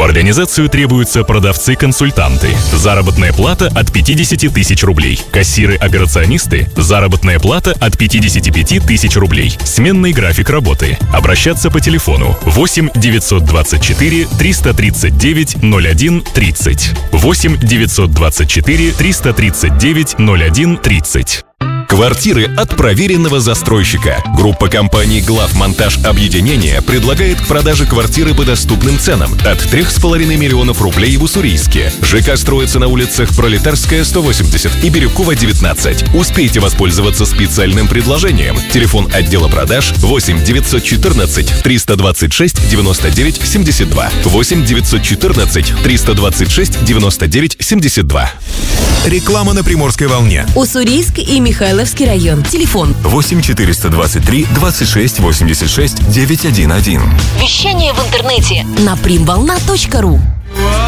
организацию требуются продавцы-консультанты. Заработная плата от 50 тысяч рублей. Кассиры-операционисты. Заработная плата от 55 тысяч рублей. Сменный график работы. Обращаться по телефону 8 924 339 01 30. 8 924 339 01 30. Квартиры от проверенного застройщика. Группа компаний «Главмонтаж Объединение» предлагает к продаже квартиры по доступным ценам от 3,5 миллионов рублей в Уссурийске. ЖК строится на улицах Пролетарская, 180 и Бирюкова, 19. Успейте воспользоваться специальным предложением. Телефон отдела продаж 8 914 326 99 72. 8 914 326 99 72. Реклама на Приморской волне. Уссурийск и Михайловский район. Телефон 8 423 26 86 911. Вещание в интернете на primvolna.ru.